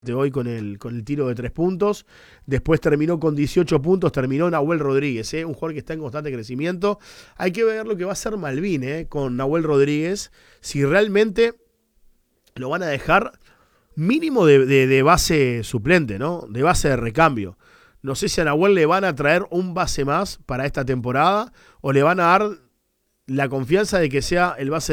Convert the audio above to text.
de hoy con el tiro de 3 puntos. Después terminó con 18 puntos, terminó Nahuel Rodríguez, un jugador que está en constante crecimiento. Hay que ver lo que va a hacer Malvin con Nahuel Rodríguez, si realmente lo van a dejar mínimo de base suplente, ¿no? De base de recambio. No sé si a Nahuel le van a traer un base más para esta temporada o le van a dar la confianza de que sea el base